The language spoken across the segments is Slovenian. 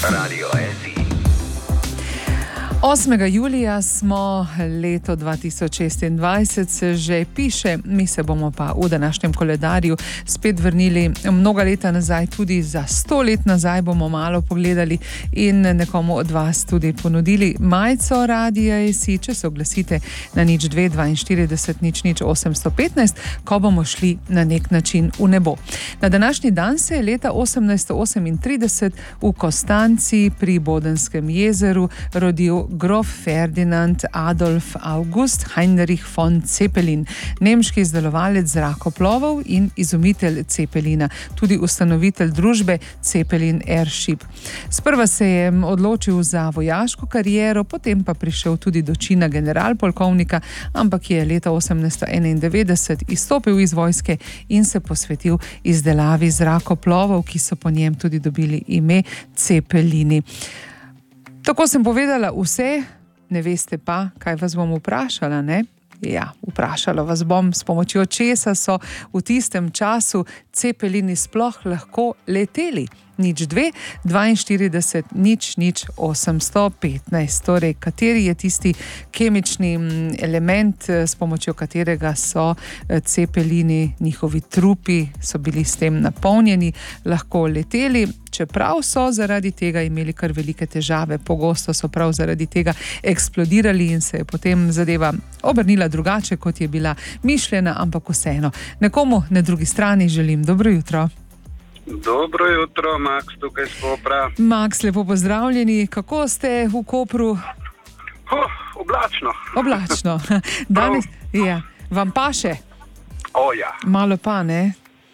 Radio SI. 8. julija smo, leto 2026 se že piše, mi se bomo pa v današnjem koledarju spet vrnili mnoga leta nazaj, tudi za 100 let nazaj bomo malo pogledali in nekomu od vas tudi ponudili majico Radia SI, če se oglasite na 02 42 00 815, ko bomo šli na nek način v nebo. Na današnji dan se je leta 1838 v Kostanci pri Bodenskem jezeru rodil grof Ferdinand Adolf August Heinrich von Zeppelin, nemški izdelovalec zrakoplovov in izumitelj Zeppelina, tudi ustanovitelj družbe Zeppelin Airship. Sprva se je odločil za vojaško kariero, potem pa prišel tudi do čina generalpolkovnika, ampak je leta 1891 izstopil iz vojske in se posvetil izdelavi zrakoplovov, ki so po njem tudi dobili ime Zeppelini. Tako sem povedala vse, ne veste pa, kaj vas bom vprašala, ne? Ja, vprašala vas bom, s pomočjo česa so v tistem času Zeppelini sploh lahko leteli. 02 42 00 815. Torej, kateri je tisti kemični element, s pomočjo katerega so Zeppelini, njihovi trupi so bili s tem napolnjeni, lahko leteli, čeprav so zaradi tega imeli kar velike težave. Pogosto so prav zaradi tega eksplodirali in se je potem zadeva obrnila drugače, kot je bila mišljena, ampak vseeno. Nekomu na drugi strani želim dobro jutro. Dobro jutro, Max, tukaj iz Kopra. Max, lepo pozdravljeni. Kako ste v Kopru? Oblačno. Oblačno. Danes, ja. Vam paše? Ja. Malo pa, ne?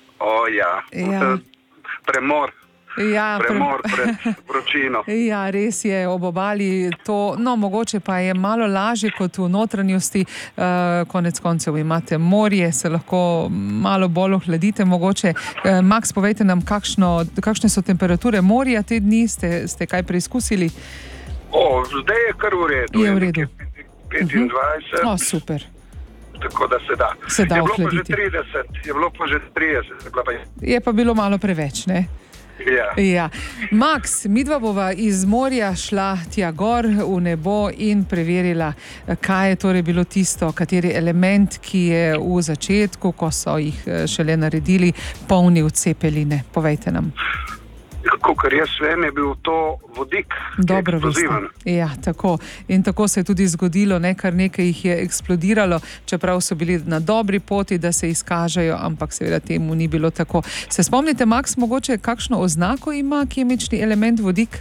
Ja. Premor. Ja, premor pred vročino. Ja, res je, ob obali to, no, mogoče pa je malo lažje kot v notranjosti, konec koncev imate morje, se lahko malo bolj ohladite mogoče. Max, povejte nam, kakšne so temperature morja te dni, ste kaj preizkusili? Zdaj je kar v redu. Je v redu. 25. Super. Tako da se da. Se da ohladiti. Je bilo pa že 30. Je pa bilo malo preveč, ne? Ja. Max, midva bova iz morja šla tja gor v nebo in preverila, kaj je torej bilo tisto, kateri element, ki je v začetku, ko so jih šele naredili, polnil Zeppeline. Povejte nam. Kakor jaz vem, je bil to vodik, dobro eksploziven. Ja, tako. In tako se je tudi zgodilo, kar nekaj jih je eksplodiralo, čeprav so bili na dobri poti, da se izkažejo, ampak seveda temu ni bilo tako. Se spomnite, Max, mogoče kakšno oznako ima kemični element vodik?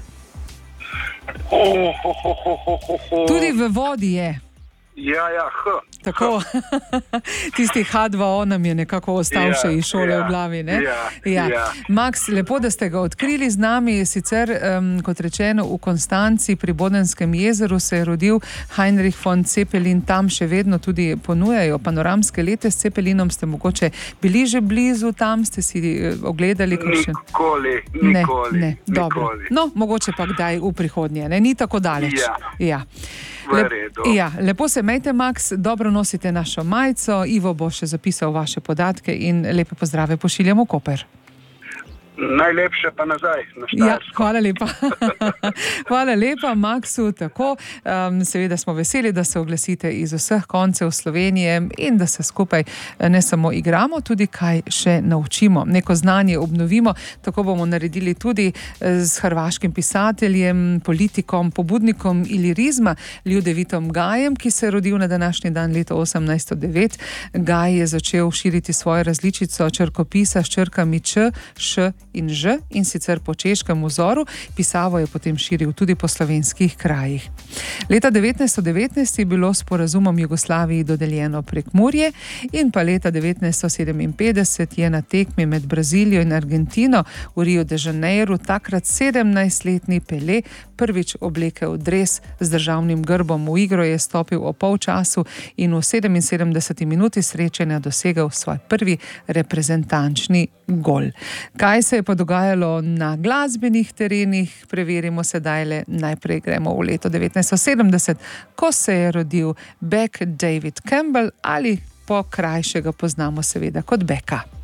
Tudi v vodi je. Ja, H. Tako, tisti H2O nam je nekako ostal še iz šole v glavi, ne? Ja. Max, lepo, da ste ga odkrili z nami, sicer, kot rečeno, v Konstanci pri Bodenskem jezeru se je rodil Heinrich von Zeppelin, tam še vedno tudi ponujajo panoramske lete s Zeppelinom, ste mogoče bili že blizu, tam ste si ogledali kakšen? Nikoli. Dobro. No, mogoče pa kdaj v prihodnje, ne? Ni tako daleč. Ja. Lepo se imejte, Max, dobro nosite našo majico, Ivo bo še zapisal vaše podatke in lepe pozdrave pošiljamo v Koper. Najlepše pa nazaj na Štajersko. Ja, hvala lepa. Hvala lepa, Maxu, tako. Seveda smo veseli, da se oglasite iz vseh koncev Slovenije in da se skupaj ne samo igramo, tudi kaj še naučimo. Neko znanje obnovimo, tako bomo naredili tudi z hrvaškim pisateljem, politikom, pobudnikom ilirizma, Ljudevitom Gajem, ki se je rodil na današnji dan leta 1809. Gaj je začel širiti svojo različico črkopisa s črkami Č, Š in Ž, in sicer po češkem vzoru. Pisavo je potem širil tudi po slovenskih krajih. Leta 1919 je bilo s sporazumom Jugoslaviji dodeljeno Prekmurje in pa leta 1957 je na tekmi med Brazilijo in Argentino v Rio de Janeiro takrat 17-letni Pelé prvič oblekel dres z državnim grbom. V igro je stopil o polčasu in v 77 minuti srečanja dosegel svoj prvi reprezentančni gol. Kaj se je pa dogajalo na glasbenih terenih, preverimo sedaj. Najprej gremo v leto 1970, ko se je rodil Beck David Campbell, ali po krajšega poznamo seveda kot Becka.